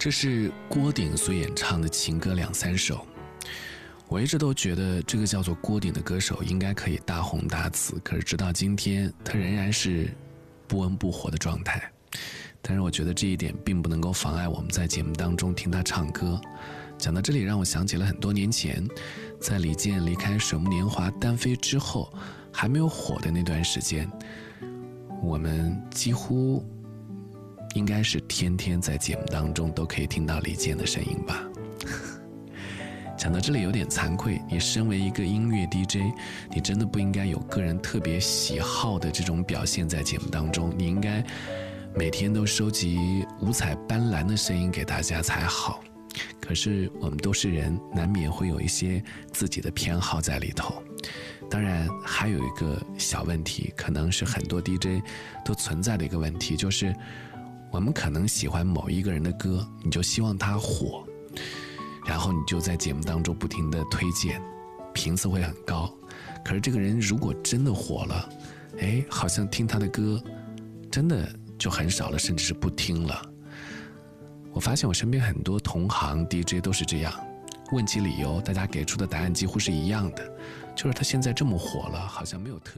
这是郭顶所演唱的情歌2、3首。我一直都觉得这个叫做郭顶的歌手应该可以大红大紫，可是直到今天他仍然是不温不火的状态。但是我觉得这一点并不能够妨碍我们在节目当中听他唱歌。讲到这里，让我想起了很多年前在李健离开水木年华单飞之后还没有火的那段时间，我们几乎应该是天天在节目当中都可以听到李健的声音吧。讲到这里有点惭愧，你身为一个音乐 DJ， 你真的不应该有个人特别喜好的这种表现在节目当中，你应该每天都收集五彩斑斓的声音给大家才好。可是我们都是人，难免会有一些自己的偏好在里头。当然还有一个小问题，可能是很多 DJ 都存在的一个问题，就是我们可能喜欢某一个人的歌，你就希望他火，然后你就在节目当中不停地推荐，频次会很高。可是这个人如果真的火了，好像听他的歌真的就很少了，甚至是不听了。我发现我身边很多同行 DJ 都是这样，问起理由，大家给出的答案几乎是一样的，就是他现在这么火了，好像没有特